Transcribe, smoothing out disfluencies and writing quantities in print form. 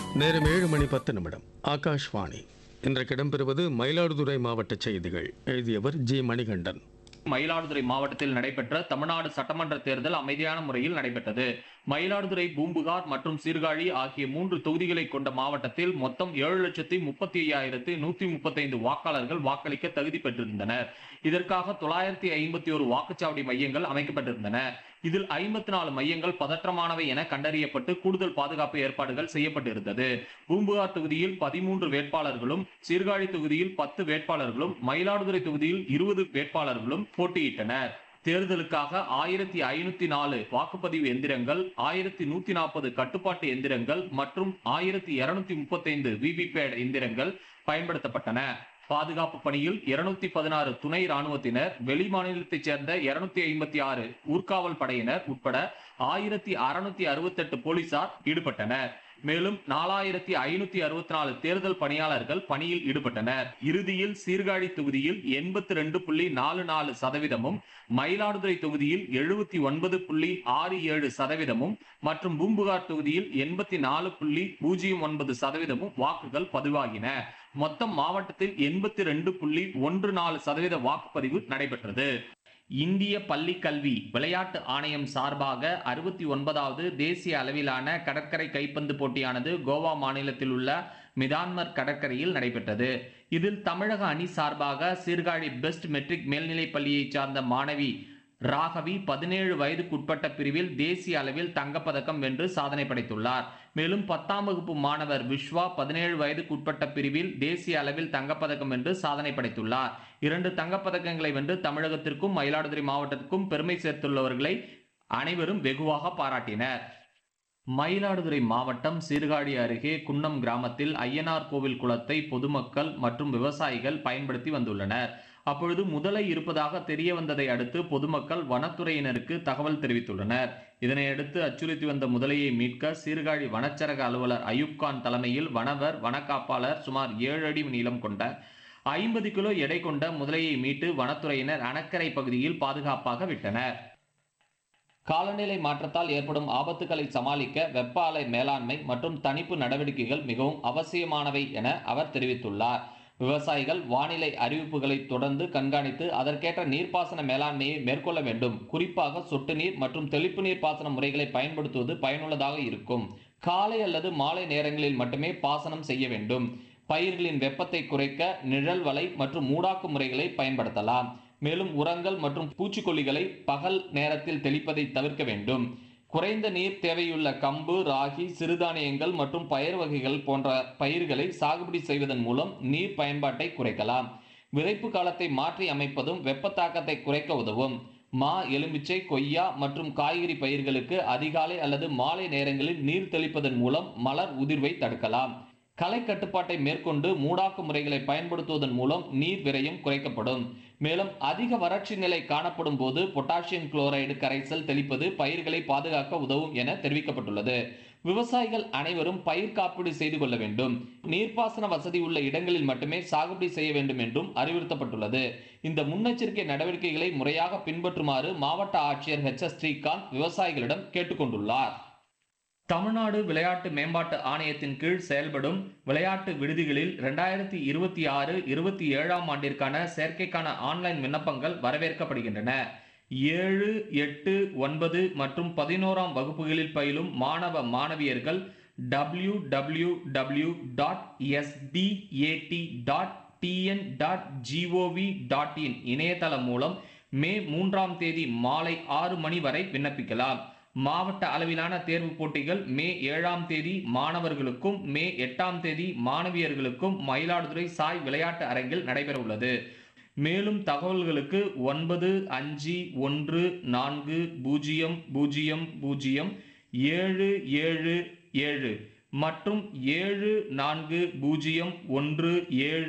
நேரம் 7:10. ஆகாஷ்வாணி. இன்றைக்கு இடம்பெறுவது மயிலாடுதுறை மாவட்ட செய்திகள். எழுதியவர் ஜி. மணிகண்டன். மயிலாடுதுறை மாவட்டத்தில் நடைபெற்ற தமிழ்நாடு சட்டமன்ற தேர்தல் அமைதியான முறையில் நடைபெற்றது. மயிலாடுதுறை, பூம்புகார் மற்றும் சீர்காழி ஆகிய 3 தொகுதிகளை கொண்ட மாவட்டத்தில் மொத்தம் 7,35,135 வாக்காளர்கள் வாக்களிக்க தகுதி பெற்றிருந்தனர். இதற்காக 951 வாக்குச்சாவடி மையங்கள் அமைக்கப்பட்டிருந்தன. இதில் 54 மையங்கள் பதற்றமானவை என கண்டறியப்பட்டு கூடுதல் பாதுகாப்பு ஏற்பாடுகள் செய்யப்பட்டிருந்தது. பூம்புகார் தொகுதியில் 13 வேட்பாளர்களும், சீர்காழி தொகுதியில் 10 வேட்பாளர்களும், மயிலாடுதுறை தொகுதியில் 20 வேட்பாளர்களும் போட்டியிட்டனர். தேர்தலுக்காக 1504 வாக்குப்பதிவு எந்திரங்கள், 1140 கட்டுப்பாட்டு எந்திரங்கள் மற்றும் 1235 விவிபேட் எந்திரங்கள் பயன்படுத்தப்பட்டன. பாதுகாப்பு பணியில் 216 துணை ராணுவத்தினர், வெளி மாநிலத்தைச் சேர்ந்த 256 ஊர்காவல் படையினர் உட்பட 1668 போலீசார் ஈடுபட்டனர். மேலும் 4564 தேர்தல் பணியாளர்கள் பணியில் ஈடுபட்டனர். இறுதியில் சீர்காழி தொகுதியில் 82.44%, மயிலாடுதுறை தொகுதியில் 79.67% மற்றும் பூம்புகார் தொகுதியில் 84.09% வாக்குகள் பதிவாகின. மொத்தம் மாவட்டத்தில் 82.14% வாக்குப்பதிவு நடைபெற்றது. இந்திய பள்ளி கல்வி விளையாட்டு ஆணையம் சார்பாக 69வது தேசிய அளவிலான கடற்கரை கைப்பந்து போட்டியானது கோவா மாநிலத்தில் உள்ள மிதான்மர் கடற்கரையில் நடைபெற்றது. இதில் தமிழக அணி சார்பாக சீர்காழி பெஸ்ட் மெட்ரிக் மேல்நிலைப் பள்ளியை சார்ந்த மாணவி ராகவி 17 வயதுக்குட்பட்ட பிரிவில் தேசிய அளவில் தங்கப்பதக்கம் வென்று சாதனை படைத்துள்ளார். மேலும் 10ஆம் வகுப்பு மாணவர் விஸ்வா 17 வயதுக்குட்பட்ட பிரிவில் தேசிய அளவில் தங்கப்பதக்கம் வென்று சாதனை படைத்துள்ளார். 2 தங்கப்பதக்கங்களை வென்று தமிழகத்திற்கும் மயிலாடுதுறை மாவட்டத்திற்கும் பெருமை சேர்த்துள்ளவர்களை அனைவரும் வெகுவாக பாராட்டினர். மயிலாடுதுறை மாவட்டம் சீர்காழி அருகே குன்னம் கிராமத்தில் ஐயனார் கோவில் குளத்தை பொதுமக்கள் மற்றும் விவசாயிகள் பயன்படுத்தி வந்துள்ளனர். அப்பொழுது முதலை இருப்பதாக தெரிய வந்ததை அடுத்து பொதுமக்கள் வனத்துறையினருக்கு தகவல் தெரிவித்துள்ளனர். இதனையடுத்து அச்சுறுத்தி வந்த முதலையை மீட்க சீர்காழி வனச்சரக அலுவலர் அயூப்கான் தலைமையில் வனவர், வனக்காப்பாளர் சுமார் 7 அடி நீளம் கொண்ட 50 கிலோ எடை கொண்ட முதலையை மீட்டு வனத்துறையினர் அணக்கரை பகுதியில் பாதுகாப்பாக விட்டனர். காலநிலை மாற்றத்தால் ஏற்படும் ஆபத்துகளை சமாளிக்க வெப்ப அலை மேலாண்மை மற்றும் தணிப்பு நடவடிக்கைகள் மிகவும் அவசியமானவை என அவர் தெரிவித்துள்ளார். விவசாயிகள் வானிலை அறிவிப்புகளை தொடர்ந்து கண்காணித்து அதற்கேற்ற நீர்ப்பாசன மேலாண்மையை மேற்கொள்ள வேண்டும். குறிப்பாக சொட்டு நீர் மற்றும் தெளிப்பு நீர் பாசன முறைகளை பயன்படுத்துவது பயனுள்ளதாக இருக்கும். காலை அல்லது மாலை நேரங்களில் மட்டுமே பாசனம் செய்ய வேண்டும். பயிர்களின் வெப்பத்தை குறைக்க நிழல் வலை மற்றும் மூடாக்கு முறைகளை பயன்படுத்தலாம். மேலும் உரங்கள் மற்றும் பூச்சிக்கொல்லிகளை பகல் நேரத்தில் தெளிப்பதை தவிர்க்க வேண்டும். குறைந்த நீர் தேவையுள்ள கம்பு, ராகி, சிறுதானியங்கள் மற்றும் பயறு வகைகள் போன்ற பயிர்களை சாகுபடி செய்வதன் மூலம் நீர் பயன்பாட்டை குறைக்கலாம். விதைப்பு காலத்தை மாற்றி அமைப்பதும் வெப்ப தாக்கத்தை குறைக்க உதவும். மா, எலுமிச்சை, கொய்யா மற்றும் காய்கறி பயிர்களுக்கு அதிகாலை அல்லது மாலை நேரங்களில் நீர் தெளிப்பதன் மூலம் மலர் உதிர்வை தடுக்கலாம். களை கட்டுப்பாட்டை மேற்கொண்டு மூடாக்கு முறைகளை பயன்படுத்துவதன் மூலம் நீர் விரயம் குறைக்கப்படும். மேலும் அதிக வறட்சி நிலை காணப்படும் போது பொட்டாசியம் குளோரைடு கரைசல் தெளிப்பது பயிர்களை பாதுகாக்க உதவும் என தெரிவிக்கப்பட்டுள்ளது. விவசாயிகள் அனைவரும் பயிர் காப்பீடு செய்து கொள்ள வேண்டும். நீர்ப்பாசன வசதி உள்ள இடங்களில் மட்டுமே சாகுபடி செய்ய வேண்டும் என்றும் அறிவுறுத்தப்பட்டுள்ளது. இந்த முன்னெச்சரிக்கை நடவடிக்கைகளை முறையாக பின்பற்றுமாறு மாவட்ட ஆட்சியர் H.S. ஸ்ரீகாந்த் விவசாயிகளிடம் கேட்டுக்கொண்டுள்ளார். தமிழ்நாடு விளையாட்டு மேம்பாட்டு ஆணையத்தின் கீழ் செயல்படும் விளையாட்டு விடுதிகளில் 2026-27 ஆண்டிற்கான சேர்க்கைக்கான ஆன்லைன் விண்ணப்பங்கள் வரவேற்கப்படுகின்றன. 7, 8, 9 மற்றும் 11ஆம் வகுப்புகளில் பயிலும் மாணவ மாணவியர்கள் www.sdat.tn.gov.in இணையதளம் மூலம் மே 3ஆம் தேதி மாலை 6 மணி வரை விண்ணப்பிக்கலாம். மாவட்ட அளவிலான தேர்வு போட்டிகள் மே 7ஆம் தேதி மாணவர்களுக்கும் மே 8ஆம் தேதி மாணவியர்களுக்கும் மயிலாடுதுறை சாய் விளையாட்டு அரங்கில் நடைபெற உள்ளது. மேலும் தகவல்களுக்கு 9510007777 மற்றும் 740177